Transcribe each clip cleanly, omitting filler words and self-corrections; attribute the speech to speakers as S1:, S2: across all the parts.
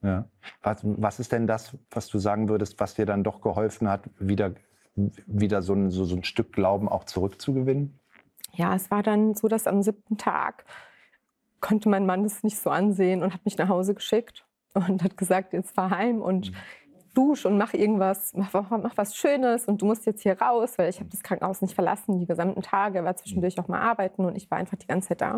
S1: Ja. Was ist denn das, was du sagen würdest, was dir dann doch geholfen hat, wieder so ein Stück Glauben auch zurückzugewinnen?
S2: Ja, es war dann so, dass am 7. Tag konnte mein Mann das nicht so ansehen und hat mich nach Hause geschickt und hat gesagt: „Jetzt fahr heim und dusch und mach irgendwas, mach was Schönes und du musst jetzt hier raus“, weil ich habe das Krankenhaus nicht verlassen die gesamten Tage. Er war zwischendurch auch mal arbeiten und ich war einfach die ganze Zeit da.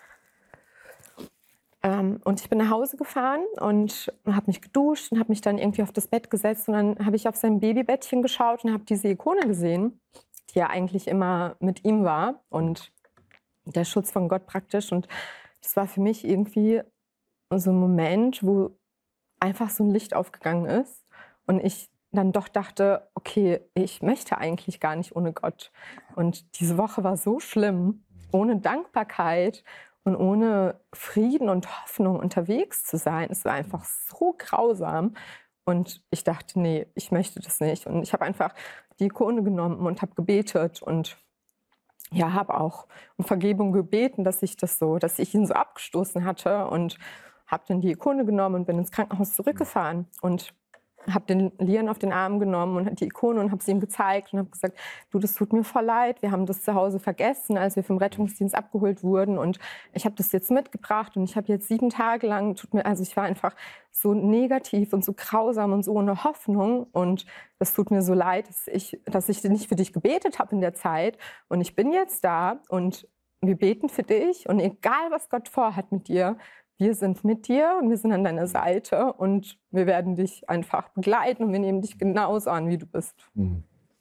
S2: Und ich bin nach Hause gefahren und habe mich geduscht und habe mich dann irgendwie auf das Bett gesetzt und dann habe ich auf sein Babybettchen geschaut und habe diese Ikone gesehen, die ja eigentlich immer mit ihm war und der Schutz von Gott praktisch. Und das war für mich irgendwie so ein Moment, wo einfach so ein Licht aufgegangen ist und ich dann doch dachte: „Okay, ich möchte eigentlich gar nicht ohne Gott.“ Und diese Woche war so schlimm, ohne Dankbarkeit und ohne Frieden und Hoffnung unterwegs zu sein. Es war einfach so grausam und ich dachte: „Nee, ich möchte das nicht.“ Und ich habe einfach die Ikone genommen und habe gebetet und ja, habe auch um Vergebung gebeten, dass ich ihn so abgestoßen hatte und habe dann die Ikone genommen und bin ins Krankenhaus zurückgefahren und habe den Lian auf den Arm genommen und die Ikone und habe sie ihm gezeigt und habe gesagt: „Du, das tut mir voll leid. Wir haben das zu Hause vergessen, als wir vom Rettungsdienst abgeholt wurden und ich habe das jetzt mitgebracht und ich habe jetzt 7 Tage lang ich war einfach so negativ und so grausam und so ohne Hoffnung und das tut mir so leid, dass ich nicht für dich gebetet habe in der Zeit und ich bin jetzt da und wir beten für dich und egal, was Gott vorhat mit dir, wir sind mit dir und wir sind an deiner Seite und wir werden dich einfach begleiten und wir nehmen dich genauso an, wie du bist.“
S1: Mhm.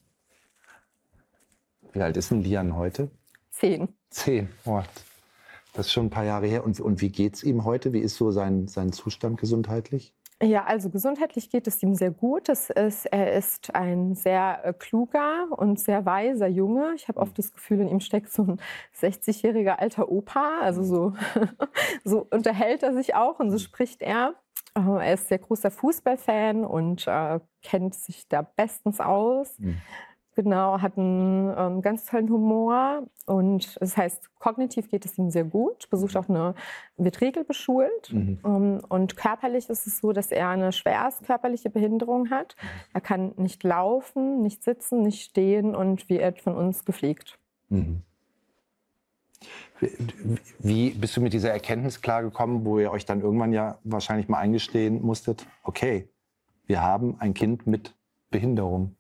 S1: Wie alt ist denn Lian heute?
S2: 10.
S1: 10. Oh, das ist schon ein paar Jahre her. Und wie geht's ihm heute? Wie ist so sein Zustand gesundheitlich?
S2: Ja, also gesundheitlich geht es ihm sehr gut. Er ist ein sehr kluger und sehr weiser Junge. Ich habe oft das Gefühl, in ihm steckt so ein 60-jähriger alter Opa. Also so, so unterhält er sich auch und so spricht er. Er ist sehr großer Fußballfan und kennt sich da bestens aus.
S1: Mhm.
S2: Genau, hat einen ganz tollen Humor und das heißt, kognitiv geht es ihm sehr gut, wird regelbeschult. Und körperlich ist es so, dass er eine schwerst körperliche Behinderung hat. Er kann nicht laufen, nicht sitzen, nicht stehen und wird von uns gepflegt.
S1: Mhm. Wie bist du mit dieser Erkenntnis klargekommen, wo ihr euch dann irgendwann ja wahrscheinlich mal eingestehen musstet, okay, wir haben ein Kind mit Behinderung?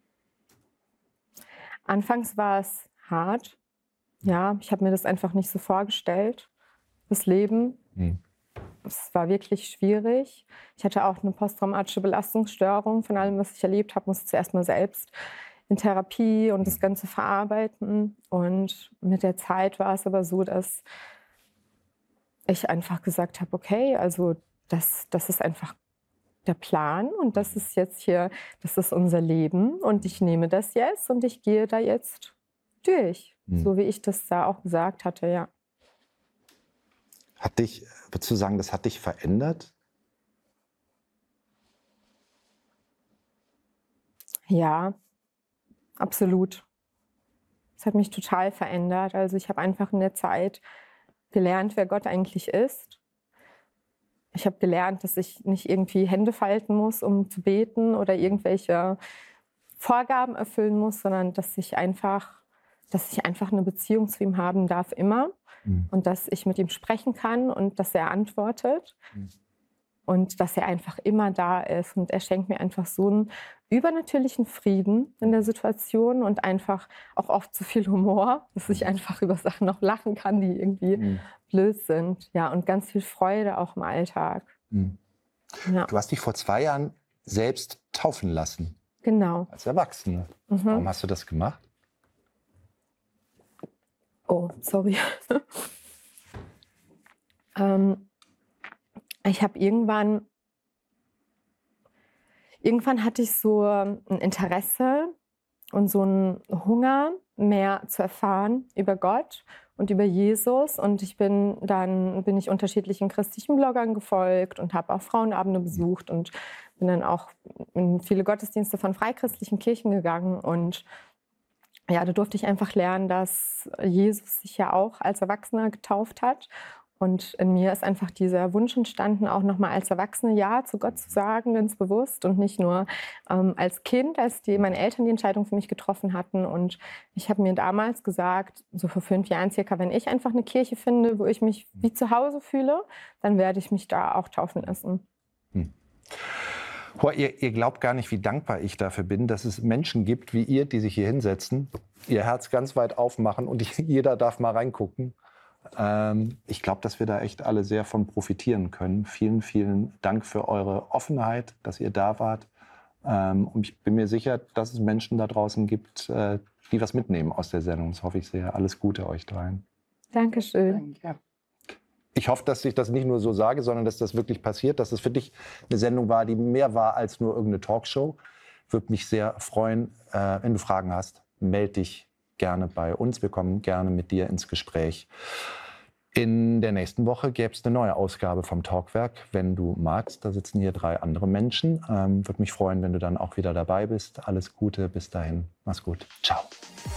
S2: Anfangs war es hart. Ja, ich habe mir das einfach nicht so vorgestellt, das Leben.
S1: Mhm.
S2: Es war wirklich schwierig. Ich hatte auch eine posttraumatische Belastungsstörung von allem, was ich erlebt habe, musste zuerst mal selbst in Therapie und das Ganze verarbeiten. Und mit der Zeit war es aber so, dass ich einfach gesagt habe: „Okay, also das ist einfach der Plan und das ist unser Leben und ich nehme das jetzt und ich gehe da jetzt durch“,
S1: Mhm.
S2: so wie ich das da auch gesagt hatte, ja.
S1: Würdest du sagen, das hat dich verändert?
S2: Ja, absolut. Es hat mich total verändert. Also, ich habe einfach in der Zeit gelernt, wer Gott eigentlich ist. Ich habe gelernt, dass ich nicht irgendwie Hände falten muss, um zu beten oder irgendwelche Vorgaben erfüllen muss, sondern dass ich einfach eine Beziehung zu ihm haben darf immer
S1: Mhm.
S2: und dass ich mit ihm sprechen kann und dass er antwortet.
S1: Mhm.
S2: Und dass er einfach immer da ist. Und er schenkt mir einfach so einen übernatürlichen Frieden in der Situation und einfach auch oft so viel Humor, dass ich einfach über Sachen noch lachen kann, die irgendwie
S1: Mhm.
S2: blöd sind. Ja, und ganz viel Freude auch im Alltag.
S1: Mhm.
S2: Ja,
S1: Du hast dich vor 2 Jahren selbst taufen lassen,
S2: genau.
S1: als Erwachsene. Warum hast du das gemacht?
S2: Oh, sorry. Ähm, ich habe irgendwann hatte ich so ein Interesse und so 'n Hunger, mehr zu erfahren über Gott und über Jesus. Und bin ich unterschiedlichen christlichen Bloggern gefolgt und habe auch Frauenabende besucht und bin dann auch in viele Gottesdienste von freichristlichen Kirchen gegangen. Und ja, da durfte ich einfach lernen, dass Jesus sich ja auch als Erwachsener getauft hat Und in mir ist einfach dieser Wunsch entstanden, auch nochmal als Erwachsene Ja zu Gott zu sagen, ganz bewusst und nicht nur als Kind, als meine Eltern die Entscheidung für mich getroffen hatten. Und ich habe mir damals gesagt, so vor 5 Jahren circa, wenn ich einfach eine Kirche finde, wo ich mich wie zu Hause fühle, dann werde ich mich da auch taufen lassen.
S1: Ihr glaubt gar nicht, wie dankbar ich dafür bin, dass es Menschen gibt wie ihr, die sich hier hinsetzen, ihr Herz ganz weit aufmachen und jeder darf mal reingucken. Ich glaube, dass wir da echt alle sehr von profitieren können. Vielen, vielen Dank für eure Offenheit, dass ihr da wart. Und ich bin mir sicher, dass es Menschen da draußen gibt, die was mitnehmen aus der Sendung. Das hoffe ich sehr. Alles Gute euch dreien.
S2: Dankeschön.
S3: Danke.
S1: Ich hoffe, dass ich das nicht nur so sage, sondern dass das wirklich passiert, dass es für dich eine Sendung war, die mehr war als nur irgendeine Talkshow. Würde mich sehr freuen, wenn du Fragen hast, melde dich gerne bei uns. Wir kommen gerne mit dir ins Gespräch. In der nächsten Woche gäbe es eine neue Ausgabe vom Talkwerk, wenn du magst. Da sitzen hier 3 andere Menschen. Würde mich freuen, wenn du dann auch wieder dabei bist. Alles Gute, bis dahin. Mach's gut. Ciao.